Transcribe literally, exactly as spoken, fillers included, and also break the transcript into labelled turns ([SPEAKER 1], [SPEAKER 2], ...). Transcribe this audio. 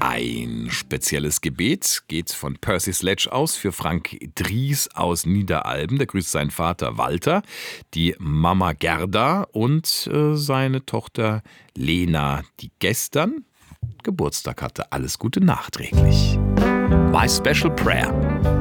[SPEAKER 1] Ein spezielles Gebet geht von Percy Sledge aus für Frank Dries aus Niederalben. Der grüßt seinen Vater Walter, die Mama Gerda und äh, seine Tochter Lena, die gestern Geburtstag hatte. Alles Gute nachträglich. My Special Prayer.